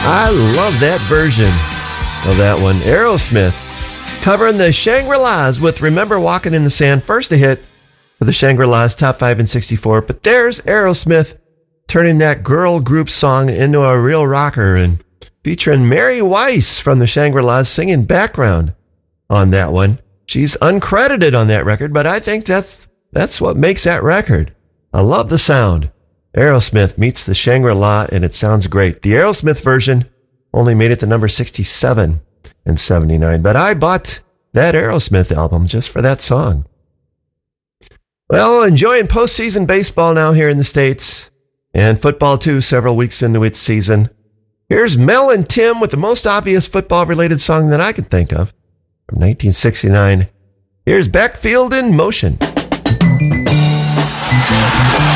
I love that version of that one. Aerosmith covering the Shangri-Las with Remember Walking in the Sand. First a hit for the Shangri-Las, top 5 in 64. But there's Aerosmith turning that girl group song into a real rocker and featuring Mary Weiss from the Shangri-Las singing background on that one. She's uncredited on that record, but I think that's what makes that record. I love the sound. Aerosmith meets the Shangri-La, and it sounds great. The Aerosmith version only made it to number 67 in 79, but I bought that Aerosmith album just for that song. Well, enjoying postseason baseball now here in the States, and football too, several weeks into its season. Here's Mel and Tim with the most obvious football-related song that I can think of from 1969. Here's Backfield in Motion.